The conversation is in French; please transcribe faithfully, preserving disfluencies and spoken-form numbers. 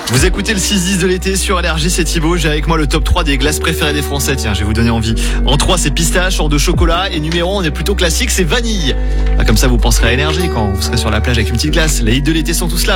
Vous écoutez le six dix de l'été sur L R J, c'est Thibaut. J'ai avec moi le top trois des glaces préférées des Français. Tiens, je vais vous donner envie. En trois, c'est pistache, en deux, chocolat. Et numéro un, on est plutôt classique, c'est vanille. Ah, comme ça, vous penserez à énergie quand vous serez sur la plage avec une petite glace. Les hits de l'été sont tous là.